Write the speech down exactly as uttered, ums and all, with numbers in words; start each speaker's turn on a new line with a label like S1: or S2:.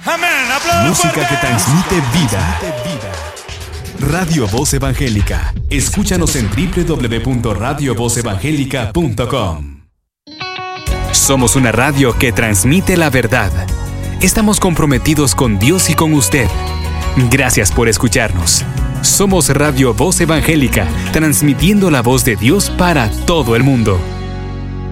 S1: Amén. Aplausos
S2: Música
S1: fuerte.
S2: que transmite vida. Radio Voz Evangélica. Escúchanos en doble u doble u doble u punto radio voz evangélica punto com. Somos una radio que transmite la verdad. Estamos comprometidos con Dios y con usted. Gracias por escucharnos. Somos Radio Voz Evangélica, transmitiendo la voz de Dios para todo el mundo.